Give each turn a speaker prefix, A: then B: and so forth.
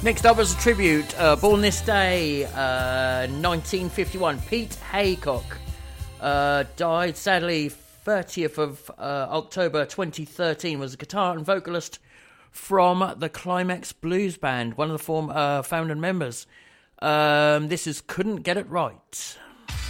A: Next up was a tribute. Born this day, 1951. Pete Haycock died sadly 30th of October 2013. Was a guitar and vocalist from the Climax Blues Band, one of the founding members. This is Couldn't Get It Right.